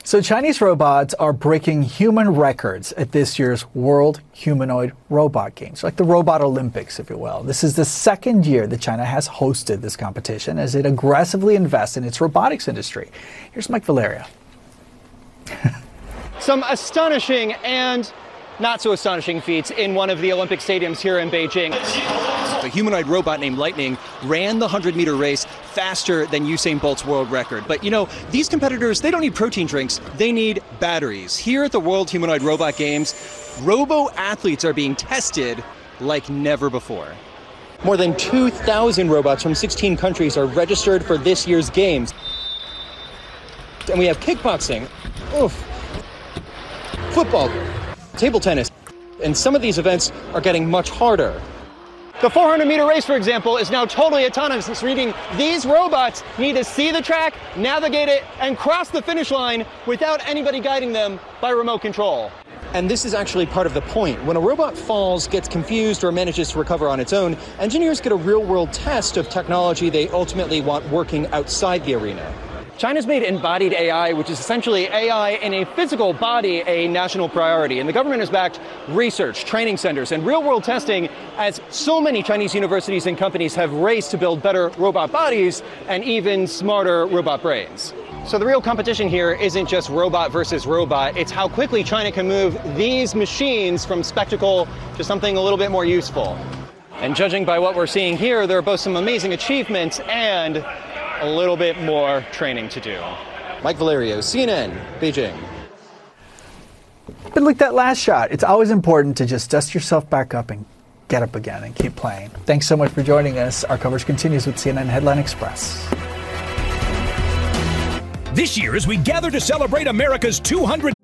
So Chinese robots are breaking human records at this year's World Humanoid Robot Games, like the Robot Olympics, if you will. This is the second year that China has hosted this competition as it aggressively invests in its robotics industry. Here's Mike Valerio. Some astonishing and not so astonishing feats in one of the Olympic stadiums here in Beijing. A humanoid robot named Lightning ran the 100-meter race faster than Usain Bolt's world record. But you know, these competitors, they don't need protein drinks, they need batteries. Here at the World Humanoid Robot Games, robo-athletes are being tested like never before. More than 2,000 robots from 16 countries are registered for this year's games. And we have kickboxing, football, table tennis, and some of these events are getting much harder. The 400-meter race, for example, is now totally autonomous, meaning these robots need to see the track, navigate it, and cross the finish line without anybody guiding them by remote control. And this is actually part of the point. When a robot falls, gets confused, or manages to recover on its own, engineers get a real-world test of technology they ultimately want working outside the arena. China's made embodied AI, which is essentially AI in a physical body, a national priority. And the government has backed research, training centers, and real-world testing as so many Chinese universities and companies have raced to build better robot bodies and even smarter robot brains. So the real competition here isn't just robot versus robot, it's how quickly China can move these machines from spectacle to something a little bit more useful. And judging by what we're seeing here, there are both some amazing achievements and a little bit more training to do. Mike Valerio, CNN, Beijing. But like that last shot, it's always important to just dust yourself back up and get up again and keep playing. Thanks so much for joining us. Our coverage continues with CNN Headline Express. This year, as we gather to celebrate America's 200